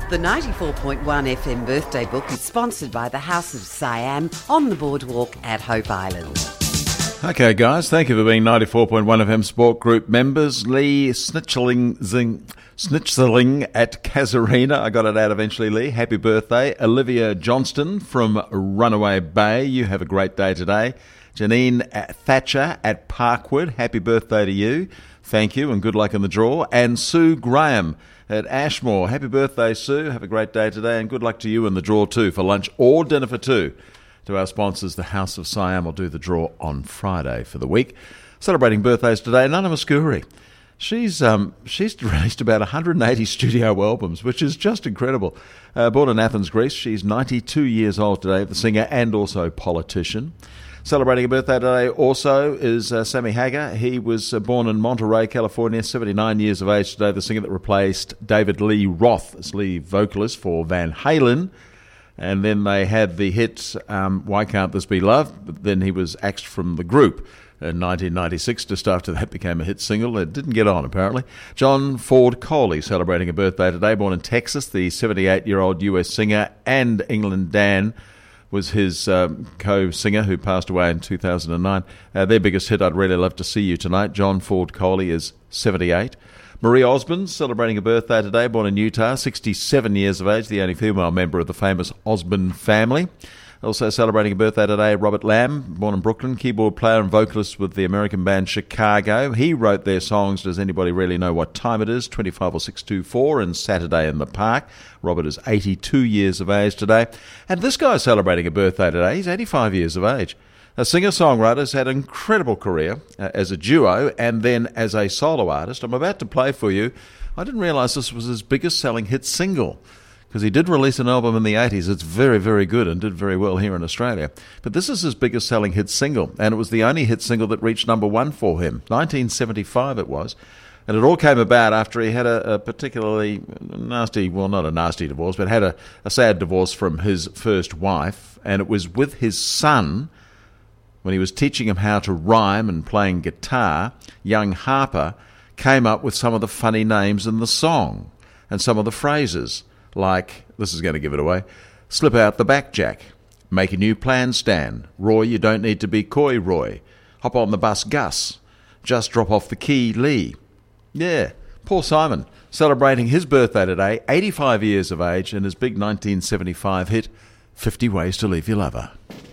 The 94.1 FM birthday book is sponsored by the House of Siam on the boardwalk at Hope Island. Okay, guys, thank you for being 94.1 FM Sport Group members. Lee Snitchling at Casuarina. I got it out eventually, Lee. Happy birthday. Olivia Johnston from Runaway Bay. You have a great day today. Janine Thatcher at Parkwood. Happy birthday to you. Thank you and good luck in the draw. And Sue Graham at Ashmore. Happy birthday, Sue. Have a great day today and good luck to you in the draw too for lunch or dinner for two. To our sponsors, the House of Siam will do the draw on Friday for the week. Celebrating birthdays today, Nana Muscuri. She's released about 180 studio albums, which is just incredible. Born in Athens, Greece, she's 92 years old today, the singer and also politician. Celebrating a birthday today also is Sammy Hagar. He was born in Monterey, California, 79 years of age today, the singer that replaced David Lee Roth as lead vocalist for Van Halen. And then they had the hit Why Can't This Be Love? But then he was axed from the group in 1996. Just after that became a hit single. It didn't get on, apparently. John Ford Coley celebrating a birthday today, born in Texas. The 78-year-old US singer, and England Dan was his co-singer who passed away in 2009. Their biggest hit, I'd Really Love to See You Tonight. John Ford Coley is 78. Marie Osmond celebrating a birthday today, born in Utah, 67 years of age, the only female member of the famous Osmond family. Also celebrating a birthday today, Robert Lamb, born in Brooklyn, keyboard player and vocalist with the American band Chicago. He wrote their songs, Does Anybody Really Know What Time It Is, 25 or 624, and Saturday in the Park. Robert is 82 years of age today. And this guy's celebrating a birthday today. He's 85 years of age. A singer-songwriter has had an incredible career as a duo and then as a solo artist. I'm about to play for you. I didn't realise this was his biggest-selling hit single because he did release an album in the 80s. It's very, very good and did very well here in Australia. But this is his biggest-selling hit single, and it was the only hit single that reached number one for him. 1975 it was. And it all came about after he had a particularly nasty, well, not a nasty divorce, but had a sad divorce from his first wife. And it was with his son, when he was teaching him how to rhyme and playing guitar, young Harper came up with some of the funny names in the song and some of the phrases, like, this is going to give it away, slip out the back, Jack, make a new plan, Stan, Roy, you don't need to be coy, Roy, hop on the bus, Gus, just drop off the key, Lee. Yeah, Paul Simon, celebrating his birthday today, 85 years of age, and his big 1975 hit, 50 Ways to Leave Your Lover.